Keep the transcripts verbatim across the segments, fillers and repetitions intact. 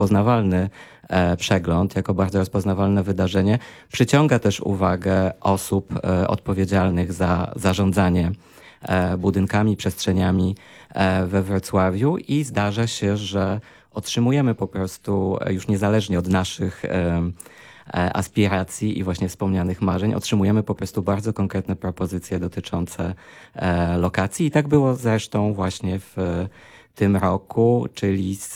rozpoznawalny e, przegląd, jako bardzo rozpoznawalne wydarzenie. Przyciąga też uwagę osób e, odpowiedzialnych za zarządzanie e, budynkami, przestrzeniami e, we Wrocławiu i zdarza się, że otrzymujemy po prostu e, już niezależnie od naszych e, aspiracji i właśnie wspomnianych marzeń, otrzymujemy po prostu bardzo konkretne propozycje dotyczące e, lokacji. I tak było zresztą właśnie w e, tym roku, czyli z,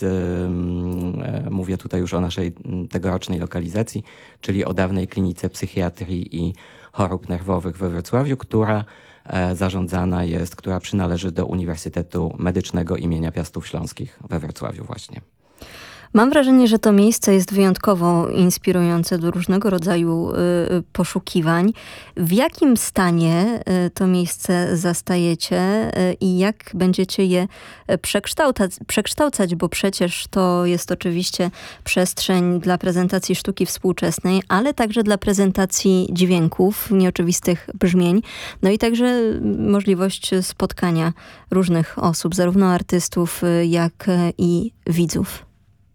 e, mówię tutaj już o naszej tegorocznej lokalizacji, czyli o dawnej klinice psychiatrii i chorób nerwowych we Wrocławiu, która e, zarządzana jest, która przynależy do Uniwersytetu Medycznego imienia Piastów Śląskich we Wrocławiu właśnie. Mam wrażenie, że to miejsce jest wyjątkowo inspirujące do różnego rodzaju y, poszukiwań. W jakim stanie y, to miejsce zastajecie y, i jak będziecie je przekształcać, przekształcać, bo przecież to jest oczywiście przestrzeń dla prezentacji sztuki współczesnej, ale także dla prezentacji dźwięków, nieoczywistych brzmień, no i także możliwość spotkania różnych osób, zarówno artystów, jak i widzów.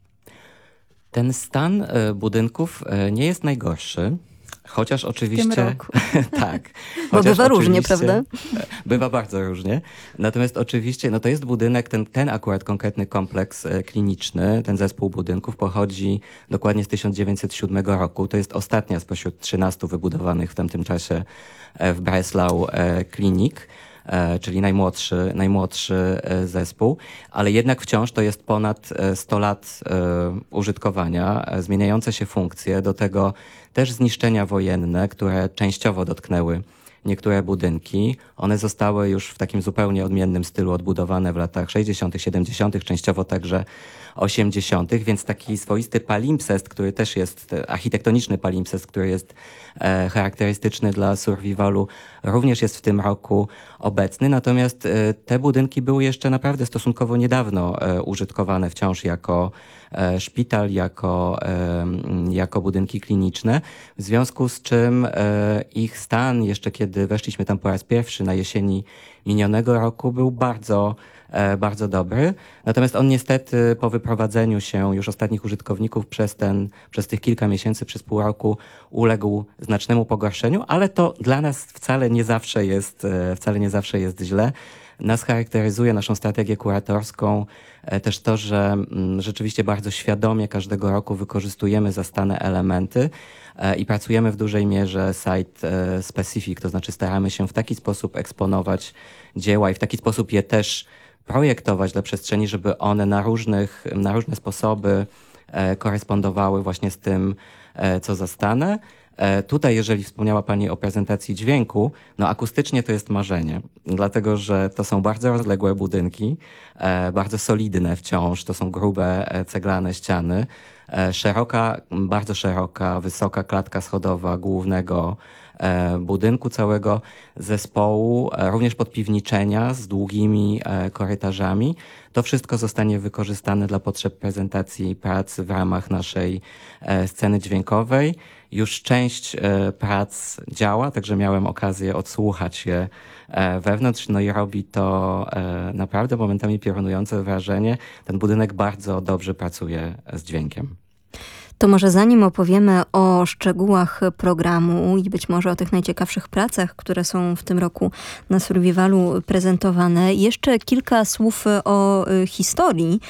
Ten stan budynków nie jest najgorszy, chociaż oczywiście... W tym roku. Tak. Bo bywa różnie, prawda? Bywa bardzo różnie. Natomiast oczywiście, no to jest budynek, ten, ten akurat konkretny kompleks kliniczny, ten zespół budynków pochodzi dokładnie z tysiąc dziewięćset siódmego roku. To jest ostatnia spośród trzynastu wybudowanych w tamtym czasie w Breslau klinik. Czyli najmłodszy, najmłodszy zespół, ale jednak wciąż to jest ponad sto lat użytkowania, zmieniające się funkcje, do tego też zniszczenia wojenne, które częściowo dotknęły niektóre budynki. One zostały już w takim zupełnie odmiennym stylu odbudowane w latach sześćdziesiątych, siedemdziesiątych, częściowo także osiemdziesiątych, więc taki swoisty palimpsest, który też jest architektoniczny palimpsest, który jest e, charakterystyczny dla survivalu, również jest w tym roku obecny. Natomiast e, te budynki były jeszcze naprawdę stosunkowo niedawno e, użytkowane wciąż jako e, szpital, jako, e, jako budynki kliniczne, w związku z czym e, ich stan, jeszcze kiedy weszliśmy tam po raz pierwszy na jesieni minionego roku, był bardzo bardzo dobry. Natomiast on niestety po wyprowadzeniu się już ostatnich użytkowników przez ten, przez tych kilka miesięcy, przez pół roku uległ znacznemu pogorszeniu, ale to dla nas wcale nie zawsze jest, wcale nie zawsze jest źle. Nas charakteryzuje, naszą strategię kuratorską też to, że rzeczywiście bardzo świadomie każdego roku wykorzystujemy zastane elementy i pracujemy w dużej mierze site specific, to znaczy staramy się w taki sposób eksponować dzieła i w taki sposób je też projektować dla przestrzeni, żeby one na różnych, na różne sposoby e, korespondowały właśnie z tym, e, co zastane. E, tutaj, jeżeli wspomniała Pani o prezentacji dźwięku, no akustycznie to jest marzenie, dlatego że to są bardzo rozległe budynki, e, bardzo solidne wciąż, to są grube e, ceglane ściany, e, szeroka, bardzo szeroka, wysoka klatka schodowa głównego budynku, całego zespołu, również podpiwniczenia z długimi korytarzami. To wszystko zostanie wykorzystane dla potrzeb prezentacji prac w ramach naszej sceny dźwiękowej. Już część prac działa, także miałem okazję odsłuchać je wewnątrz, no i robi to naprawdę momentami piorunujące wrażenie. Ten budynek bardzo dobrze pracuje z dźwiękiem. To może zanim opowiemy o szczegółach programu i być może o tych najciekawszych pracach, które są w tym roku na Survivalu prezentowane, jeszcze kilka słów o historii.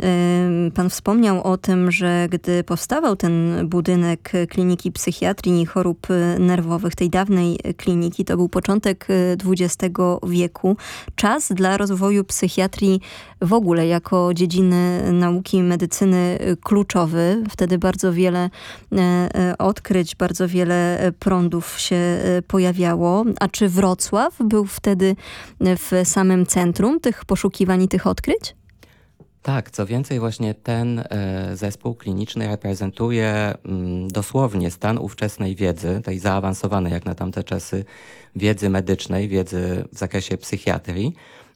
Pan wspomniał o tym, że gdy powstawał ten budynek Kliniki Psychiatrii i Chorób Nerwowych, tej dawnej kliniki, to był początek dwudziestego wieku. Czas dla rozwoju psychiatrii w ogóle jako dziedziny nauki medycyny kluczowy. Wtedy bardzo Bardzo wiele odkryć, bardzo wiele prądów się pojawiało. A czy Wrocław był wtedy w samym centrum tych poszukiwań i tych odkryć? Tak, co więcej, właśnie ten zespół kliniczny reprezentuje dosłownie stan ówczesnej wiedzy, tej zaawansowanej jak na tamte czasy wiedzy medycznej, wiedzy w zakresie psychiatrii.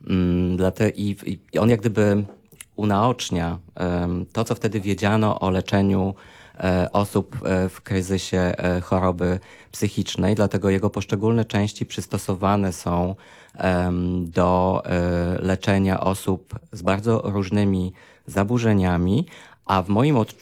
I on jak gdyby unaocznia to, co wtedy wiedziano o leczeniu osób w kryzysie choroby psychicznej, dlatego jego poszczególne części przystosowane są do leczenia osób z bardzo różnymi zaburzeniami, A w moim